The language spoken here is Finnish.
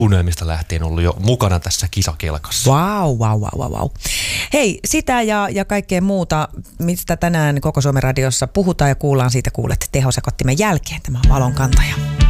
unelmista lähtien ollut jo mukana tässä kisakelkassa. Wow. Hei, sitä ja kaikkea muuta, mistä tänään Koko Suomen radiossa puhutaan ja kuullaan, siitä kuulet tehosekottimen jälkeen. Tämä on Valonkantaja.